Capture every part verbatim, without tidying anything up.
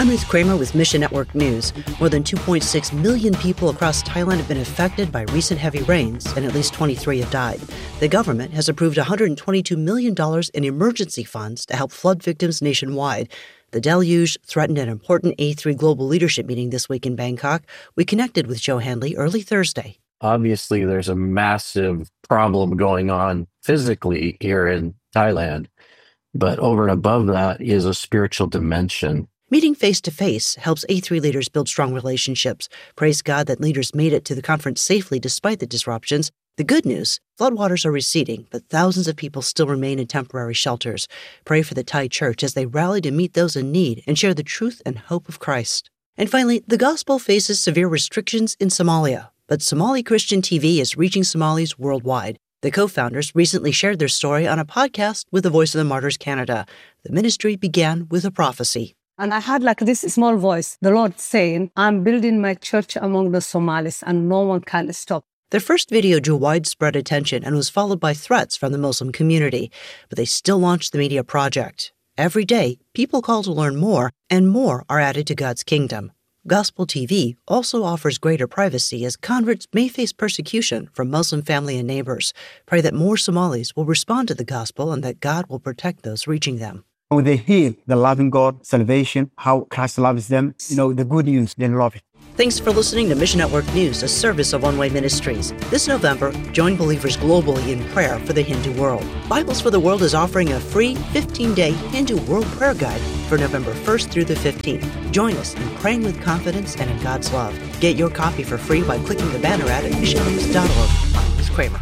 I'm Ruth Kramer with Mission Network News. More than two point six million people across Thailand have been affected by recent heavy rains, and at least twenty-three have died. The government has approved one hundred twenty-two million dollars in emergency funds to help flood victims nationwide. The deluge threatened an important A three global leadership meeting this week in Bangkok. We connected with Joe Handley early Thursday. Obviously, there's a massive problem going on physically here in Thailand, but over and above that is a spiritual dimension. Meeting face-to-face helps A three leaders build strong relationships. Praise God that leaders made it to the conference safely despite the disruptions. The good news, floodwaters are receding, but thousands of people still remain in temporary shelters. Pray for the Thai church as they rally to meet those in need and share the truth and hope of Christ. And finally, the gospel faces severe restrictions in Somalia, but Somali Christian T V is reaching Somalis worldwide. The co-founders recently shared their story on a podcast with the Voice of the Martyrs Canada. The ministry began with a prophecy. And I had like this small voice, the Lord saying, I'm building my church among the Somalis and no one can stop. Their first video drew widespread attention and was followed by threats from the Muslim community, but they still launched the media project. Every day, people call to learn more, and more are added to God's kingdom. Gospel T V also offers greater privacy as converts may face persecution from Muslim family and neighbors. Pray that more Somalis will respond to the gospel and that God will protect those reaching them. When they hear the loving God, salvation, how Christ loves them, you know, the good news, they love it. Thanks for listening to Mission Network News, a service of One Way Ministries. This November, join believers globally in prayer for the Hindu world. Bibles for the World is offering a free fifteen-day Hindu World Prayer Guide for November first through the fifteenth. Join us in praying with confidence and in God's love. Get your copy for free by clicking the banner ad at mission news dot org. I'm Ruth Kramer.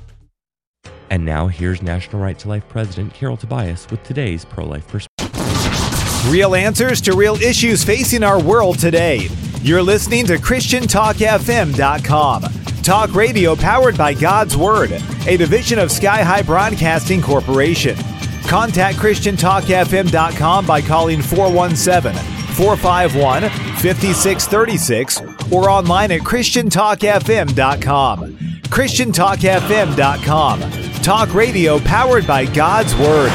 And now here's National Right to Life President Carol Tobias with today's pro-life perspective. Real answers to real issues facing our world today. You're listening to Christian Talk F M dot com. Talk radio powered by God's Word, a division of Sky High Broadcasting Corporation. Contact Christian Talk F M dot com by calling four one seven, four five one, five six three six or online at Christian Talk F M dot com. Christian Talk F M dot com. Talk radio powered by God's Word.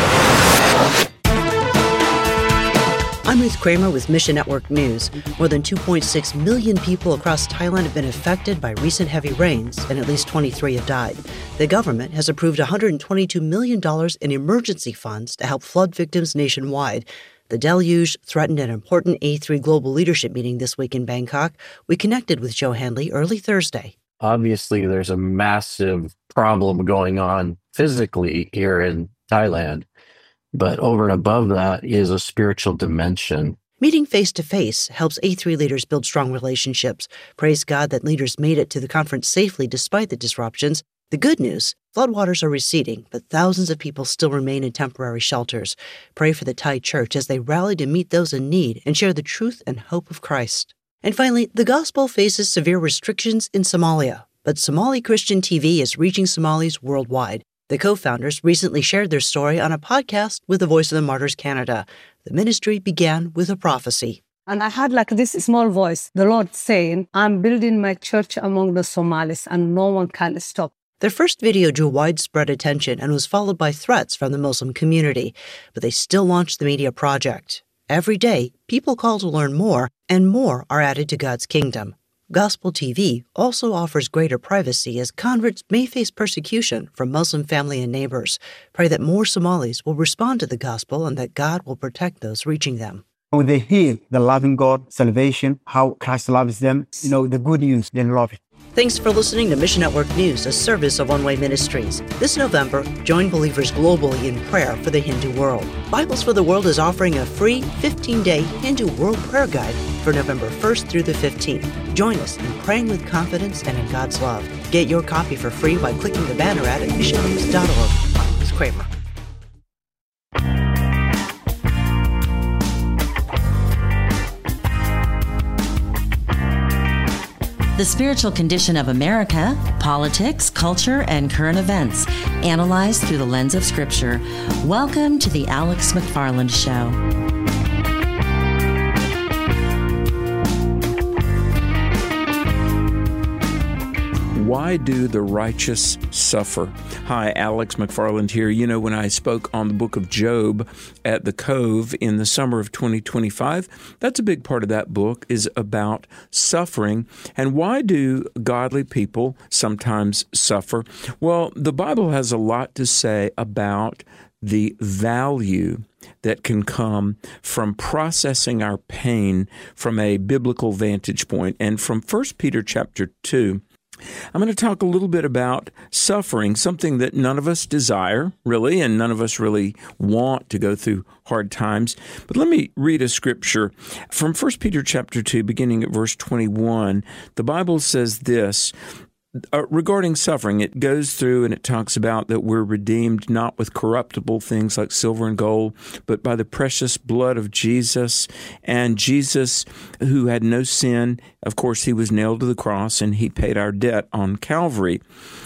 I'm Ruth Kramer with Mission Network News. More than two point six million people across Thailand have been affected by recent heavy rains, and at least twenty-three have died. The government has approved one hundred twenty-two million dollars in emergency funds to help flood victims nationwide. The deluge threatened an important A three global leadership meeting this week in Bangkok. We connected with Joe Handley early Thursday. Obviously, there's a massive problem going on physically here in Thailand, but over and above that is a spiritual dimension. Meeting face-to-face helps A three leaders build strong relationships. Praise God that leaders made it to the conference safely despite the disruptions. The good news, floodwaters are receding, but thousands of people still remain in temporary shelters. Pray for the Thai church as they rally to meet those in need and share the truth and hope of Christ. And finally, the gospel faces severe restrictions in Somalia, but Somali Christian T V is reaching Somalis worldwide. The co-founders recently shared their story on a podcast with the Voice of the Martyrs Canada. The ministry began with a prophecy. And I had like this small voice, the Lord saying, I'm building my church among the Somalis and no one can stop. Their first video drew widespread attention and was followed by threats from the Muslim community, but they still launched the media project. Every day, people call to learn more, and more are added to God's kingdom. Gospel T V also offers greater privacy as converts may face persecution from Muslim family and neighbors. Pray that more Somalis will respond to the gospel and that God will protect those reaching them. When they hear the loving God, salvation, how Christ loves them, you know, the good news, they love it. Thanks for listening to Mission Network News, a service of One Way Ministries. This November, join believers globally in prayer for the Hindu world. Bibles for the World is offering a free fifteen-day Hindu World Prayer Guide for November first through the fifteenth. Join us in praying with confidence and in God's love. Get your copy for free by clicking the banner ad at mission news dot org. I'm Ruth Kramer. The spiritual condition of America, politics, culture, and current events, analyzed through the lens of Scripture. Welcome to the Alex McFarland Show. Why do the righteous suffer? Hi, Alex McFarland here. You know, when I spoke on the book of Job at the Cove in the summer of twenty twenty-five, that's a big part of that book is about suffering. And why do godly people sometimes suffer? Well, the Bible has a lot to say about the value that can come from processing our pain from a biblical vantage point. And from First Peter chapter two, I'm going to talk a little bit about suffering, something that none of us desire, really, and none of us really want to go through hard times. But let me read a scripture from First Peter chapter two, beginning at verse twenty-one. The Bible says this, Uh, regarding suffering. It goes through and it talks about that we're redeemed not with corruptible things like silver and gold, but by the precious blood of Jesus. And Jesus, who had no sin, of course, he was nailed to the cross and he paid our debt on Calvary.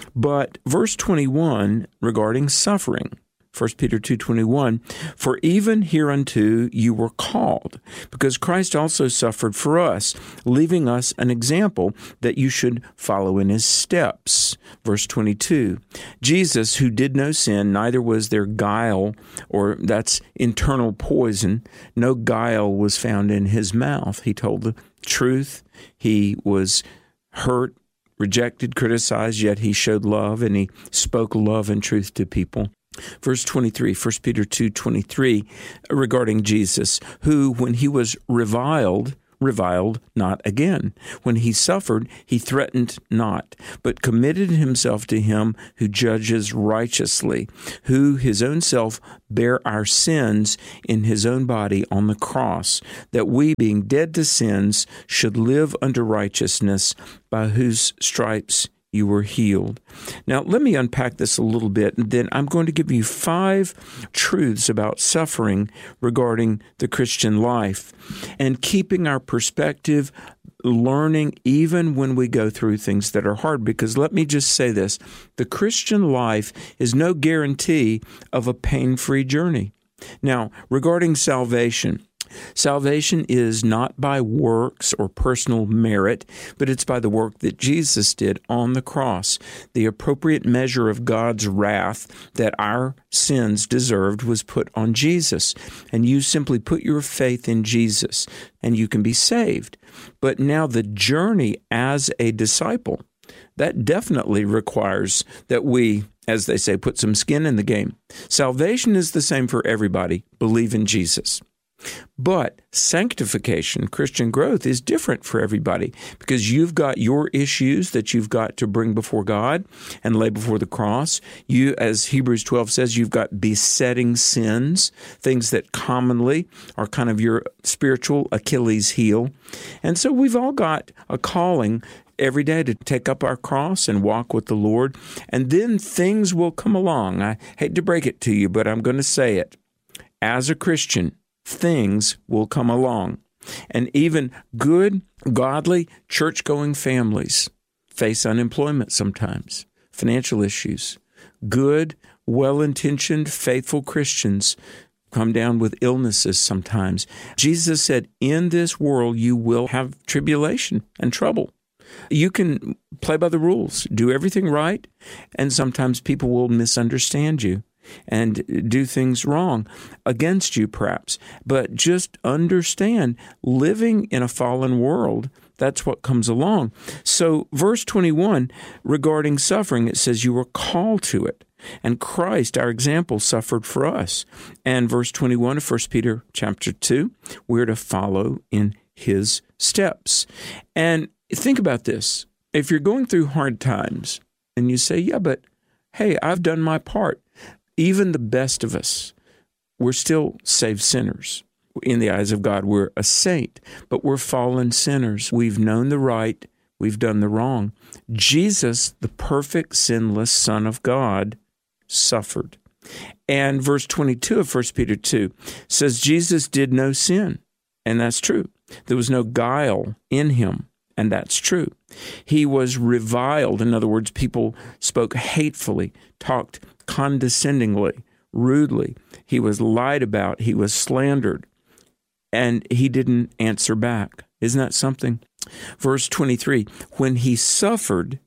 But verse twenty-one regarding suffering, First Peter two twenty-one, for even hereunto you were called, because Christ also suffered for us, leaving us an example that you should follow in his steps. Verse twenty-two, Jesus, who did no sin, neither was there guile, or that's internal poison. No guile was found in his mouth. He told the truth. He was hurt, rejected, criticized, yet he showed love, and he spoke love and truth to people. Verse twenty-three, First Peter two twenty-three, regarding Jesus, who, when he was reviled, reviled not again. When he suffered, he threatened not, but committed himself to him who judges righteously, who his own self bare our sins in his own body on the cross, that we, being dead to sins, should live unto righteousness, by whose stripes you were healed. Now, let me unpack this a little bit, and then I'm going to give you five truths about suffering regarding the Christian life and keeping our perspective, learning even when we go through things that are hard. Because let me just say this, the Christian life is no guarantee of a pain-free journey. Now, regarding salvation, salvation is not by works or personal merit, but it's by the work that Jesus did on the cross. The appropriate measure of God's wrath that our sins deserved was put on Jesus. And you simply put your faith in Jesus, and you can be saved. But now the journey as a disciple, that definitely requires that we, as they say, put some skin in the game. Salvation is the same for everybody. Believe in Jesus. But sanctification, Christian growth, is different for everybody because you've got your issues that you've got to bring before God and lay before the cross. You, as Hebrews twelve says, you've got besetting sins, things that commonly are kind of your spiritual Achilles heel. And so we've all got a calling every day to take up our cross and walk with the Lord. And then things will come along. I hate to break it to you, but I'm going to say it. As a Christian, things will come along. And even good, godly, church-going families face unemployment sometimes, financial issues. Good, well-intentioned, faithful Christians come down with illnesses sometimes. Jesus said, in this world you will have tribulation and trouble. You can play by the rules, do everything right, and sometimes people will misunderstand you and do things wrong against you, perhaps. But just understand, living in a fallen world, that's what comes along. So verse twenty-one, regarding suffering, it says you were called to it. And Christ, our example, suffered for us. And verse twenty-one of First Peter chapter two, we're to follow in his steps. And think about this. If you're going through hard times and you say, yeah, but hey, I've done my part. Even the best of us, we're still saved sinners. In the eyes of God, we're a saint, but we're fallen sinners. We've known the right, we've done the wrong. Jesus, the perfect, sinless Son of God, suffered. And verse twenty-two of First Peter two says Jesus did no sin, and that's true. There was no guile in him, and that's true. He was reviled. In other words, people spoke hatefully, talked condescendingly, rudely. He was lied about. He was slandered. And he didn't answer back. Isn't that something? Verse twenty-three, when he suffered,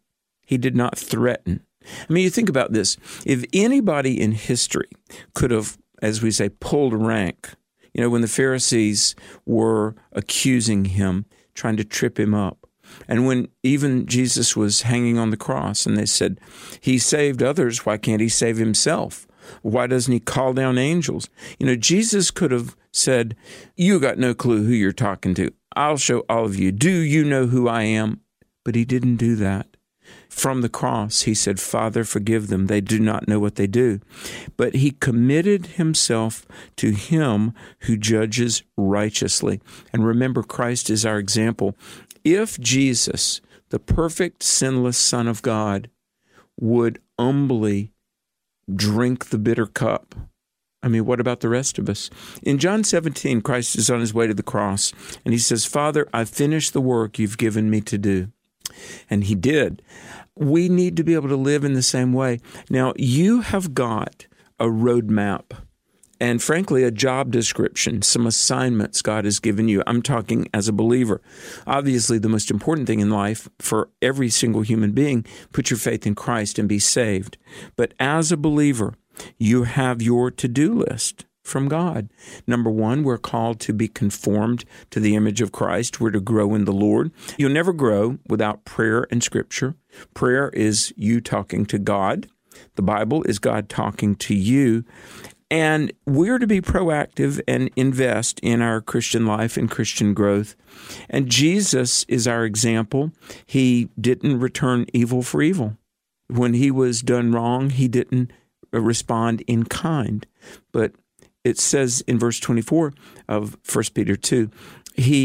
He did not threaten. I mean, you think about this. If anybody in history could have, as we say, pulled rank, you know, when the Pharisees were accusing him, trying to trip him up, and when even Jesus was hanging on the cross and they said, he saved others, why can't he save himself? Why doesn't he call down angels? You know, Jesus could have said, you got no clue who you're talking to. I'll show all of you. Do you know who I am? But he didn't do that. From the cross, he said, Father, forgive them. They do not know what they do. But he committed himself to him who judges righteously. And remember, Christ is our example. If Jesus, the perfect, sinless Son of God, would humbly drink the bitter cup, I mean, what about the rest of us? In John seventeen, Christ is on his way to the cross, and he says, Father, I've finished the work you've given me to do. And he did. We need to be able to live in the same way. Now, you have got a roadmap and, frankly, a job description, some assignments God has given you. I'm talking as a believer. Obviously, the most important thing in life for every single human being, put your faith in Christ and be saved. But as a believer, you have your to-do list from God. Number one, we're called to be conformed to the image of Christ. We're to grow in the Lord. You'll never grow without prayer and Scripture. Prayer is you talking to God. The Bible is God talking to you. And we're to be proactive and invest in our Christian life and Christian growth. And Jesus is our example. He didn't return evil for evil. When he was done wrong, he didn't respond in kind. But it says in verse twenty-four of First Peter two, he